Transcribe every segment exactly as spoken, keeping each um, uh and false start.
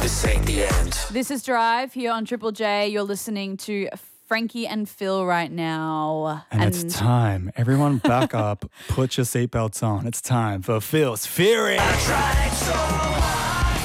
This ain't the end. This is Drive here on Triple J. You're listening to Frankie and Phil right now. And, and it's time. Everyone back up. Put your seatbelts on. It's time for Phil's Fury. I tried so hard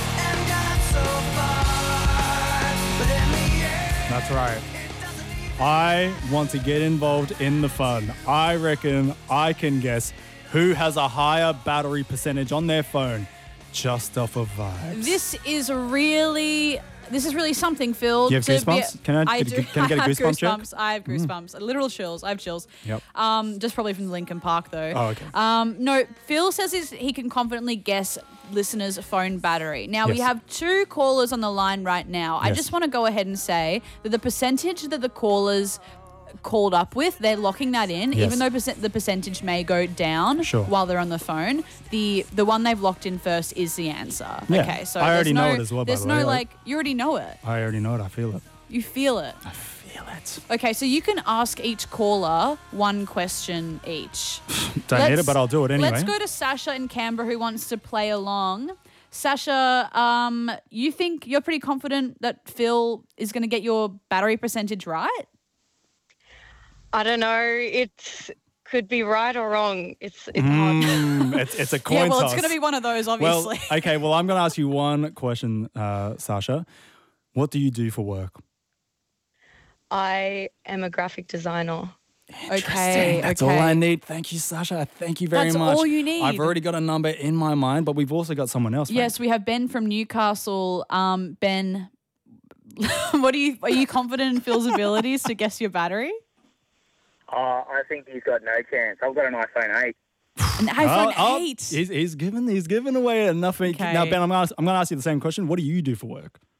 and got so far, but in the end, That's right. I want to get involved in the fun. I reckon I can guess who has a higher battery percentage on their phone just off of vibes. This is really... This is really something, Phil. Do you have goosebumps? Be, can I, I get, do. Can I get a I have goosebump goosebumps. check? I have goosebumps. Mm. Literal chills. I have chills. Yep. Um, just probably from Linkin Park, though. Oh, okay. Um, no, Phil says he's, he can confidently guess listeners' phone battery. Now, yes. we have two callers on the line right now. Yes. I just want to go ahead and say that the percentage that the callers called up with, they're locking that in, yes. even though percent, the percentage may go down sure. while they're on the phone. The the one they've locked in first is the answer. Yeah. Okay, so I already no, know it as well, by There's the no way. like, you already know it. I already know it. I feel it. You feel it. I feel it. Okay, so you can ask each caller one question each. Don't Let's- need it, but I'll do it anyway. Let's go to Sasha in Canberra who wants to play along. Sasha, um, you think you're pretty confident that Phil is going to get your battery percentage right? I don't know. It could be right or wrong. It's it's hard. Mm, it's, it's a coin yeah, well, toss. it's going to be one of those, obviously. Well, okay, well, I'm going to ask you one question, uh, Sasha. What do you do for work? I am a graphic designer. Okay, That's okay. all I need. Thank you, Sasha. Thank you very That's much. all you need. I've already got a number in my mind, but we've also got someone else. Yes, we have Ben from Newcastle. Um, Ben, what are you? Are you confident in Phil's abilities to guess your battery? Uh, I think he's got no chance. I've got an iPhone eight. An iPhone Oh, oh, eight. he's, he's given he's given away enough. Okay. Now, Ben, I'm going to I'm going to ask you the same question. What do you do for work?